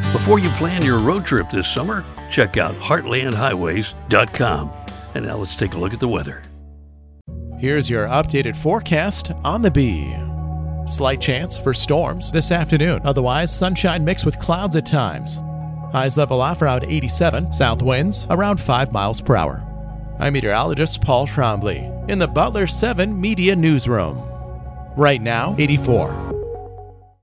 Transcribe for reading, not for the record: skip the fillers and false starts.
Before you plan your road trip this summer, check out heartlandhighways.com. And now let's take a look at the weather. Here's your updated forecast on the Bee. Slight chance for storms this afternoon. Otherwise, sunshine mixed with clouds at times. Highs level off around 87. South winds around 5 miles per hour. I'm meteorologist Paul Trombley in the Butler 7 Media Newsroom. Right now, 84.